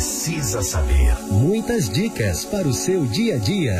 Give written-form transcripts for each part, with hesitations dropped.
precisa saber. Muitas dicas para o seu dia a dia.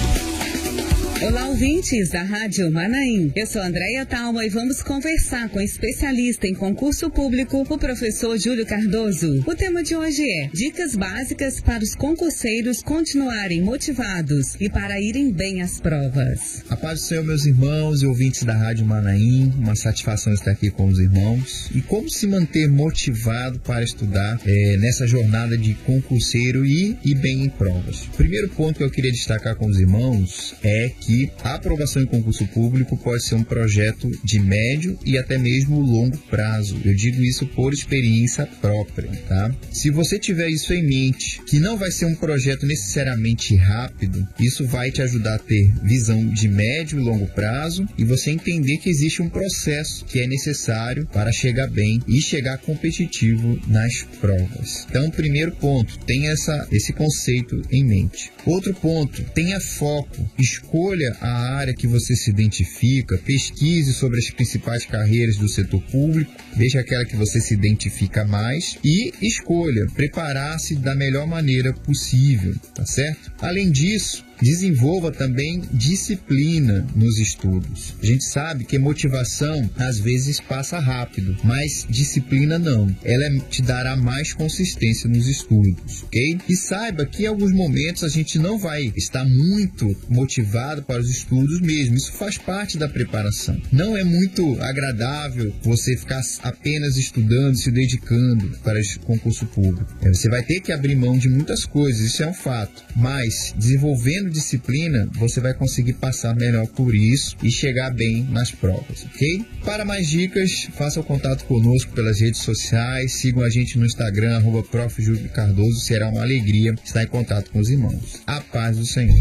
Olá, ouvintes da Rádio Manaim. Eu sou Andréia Talma e vamos conversar com o especialista em concurso público, o professor Júlio Cardoso. O tema de hoje é dicas básicas para os concurseiros continuarem motivados e para irem bem às provas. A paz do Senhor, meus irmãos e ouvintes da Rádio Manaim. Uma satisfação estar aqui com os irmãos. E como se manter motivado para estudar nessa jornada de concurseiro e ir bem em provas. O primeiro ponto que eu queria destacar com os irmãos é que a aprovação em concurso público pode ser um projeto de médio e até mesmo longo prazo. Eu digo isso por experiência própria, tá? Se você tiver isso em mente, que não vai ser um projeto necessariamente rápido, isso vai te ajudar a ter visão de médio e longo prazo e você entender que existe um processo que é necessário para chegar bem e chegar competitivo nas provas. Então, primeiro ponto, tenha esse conceito em mente. Outro ponto, tenha foco, escolha a área que você se identifica, pesquise sobre as principais carreiras do setor público, veja aquela que você se identifica mais e escolha preparar-se da melhor maneira possível, tá certo? Além disso, desenvolva também disciplina nos estudos. A gente sabe que motivação às vezes passa rápido, mas disciplina não. Ela te dará mais consistência nos estudos, ok? E saiba que em alguns momentos a gente não vai estar muito motivado para os estudos mesmo. Isso faz parte da preparação. Não é muito agradável você ficar apenas estudando, se dedicando para esse concurso público. Você vai ter que abrir mão de muitas coisas, isso é um fato. Mas desenvolvendo disciplina, você vai conseguir passar melhor por isso e chegar bem nas provas, ok? Para mais dicas, faça o contato conosco pelas redes sociais, sigam a gente no Instagram, @Prof. Júlio Cardoso, será uma alegria estar em contato com os irmãos. A paz do Senhor.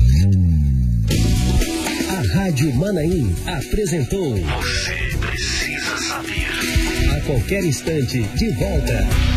A Rádio Manaim apresentou Você precisa saber. A qualquer instante, de volta.